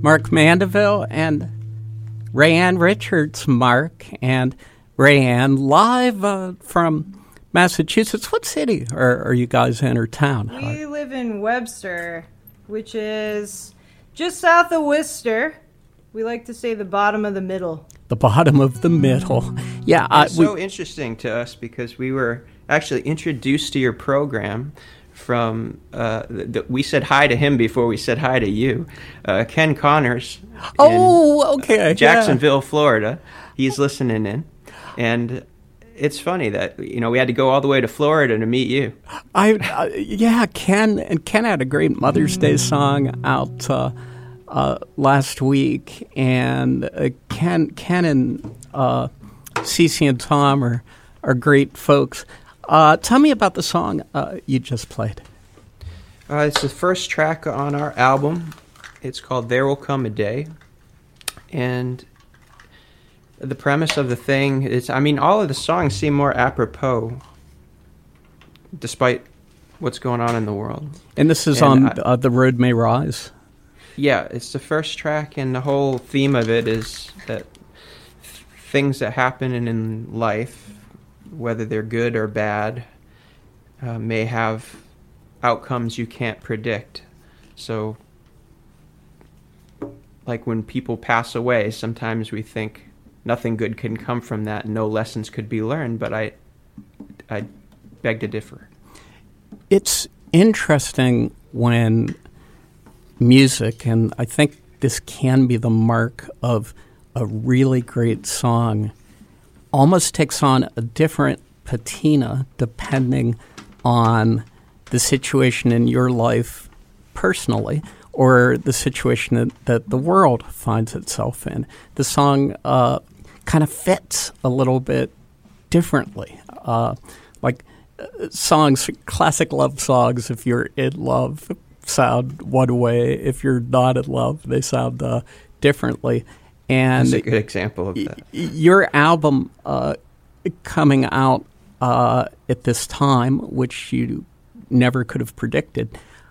Mark Mandeville and Rayanne Richards. Mark and Rayanne live from Massachusetts. What city are you guys in, or town? We live in Webster, which is just south of Worcester. We like to say the bottom of the middle. The bottom of the middle. Yeah. It's so interesting to us because we were actually introduced to your program from, we said hi to him before we said hi to you. Ken Connors. Oh, okay. Jacksonville, Florida. He's listening in. And it's funny that, we had to go all the way to Florida to meet you. Ken had a great Mother's Day song out last week, and Ken and Cece and Tom are great folks. Tell me about the song you just played. It's the first track on our album. It's called There Will Come a Day. And the premise of the thing is, all of the songs seem more apropos despite what's going on in the world. And this is on The Road May Rise? Yeah, it's the first track, and the whole theme of it is that things that happen in life, whether they're good or bad, may have outcomes you can't predict. So, like when people pass away, sometimes we think nothing good can come from that, no lessons could be learned, but I beg to differ. It's interesting when music, and I think this can be the mark of a really great song, almost takes on a different patina depending on the situation in your life personally or the situation that the world finds itself in. The song kind of fits a little bit differently. Songs, classic love songs, if you're in love, sound one way. If you're not in love, they sound differently. And that's a good example of that. Your album coming out at this time, which you never could have predicted,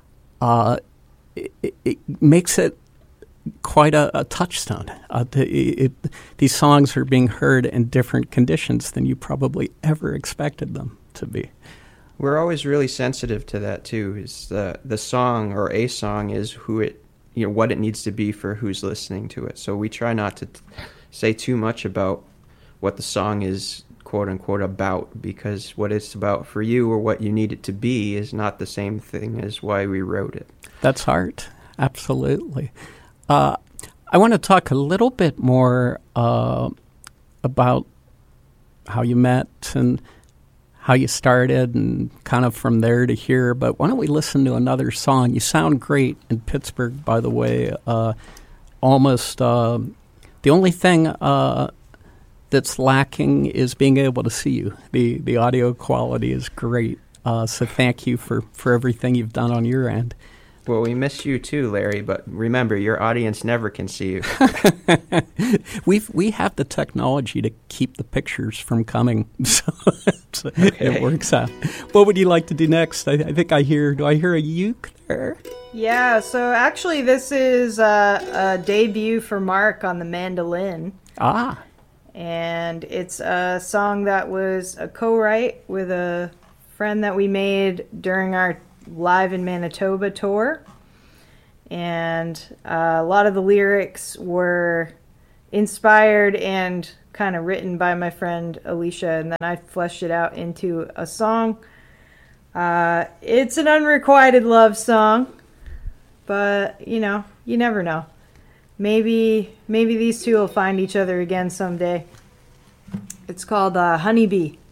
it makes it quite a touchstone. These songs are being heard in different conditions than you probably ever expected them to be. We're always really sensitive to that too. Is the song or a song is who it, what it needs to be for who's listening to it. So we try not to say too much about what the song is, quote unquote, about, because what it's about for you or what you need it to be is not the same thing as why we wrote it. That's art, absolutely. I want to talk a little bit more about how you met and how you started and kind of from there to here, but why don't we listen to another song? You sound great in Pittsburgh, by the way. Almost the only thing that's lacking is being able to see you. The audio quality is great, so thank you for everything you've done on your end. Well, we miss you too, Larry, but remember, your audience never can see you. We have the technology to keep the pictures from coming, so okay. It works out. What would you like to do next? I think do I hear a uke there? Yeah, so actually this is a debut for Mark on the mandolin. Ah. And it's a song that was a co-write with a friend that we made during our Live in Manitoba tour, and a lot of the lyrics were inspired and kind of written by my friend Alicia, and then I fleshed it out into a song. It's an unrequited love song, but you never know. Maybe these two will find each other again someday. It's called Honeybee.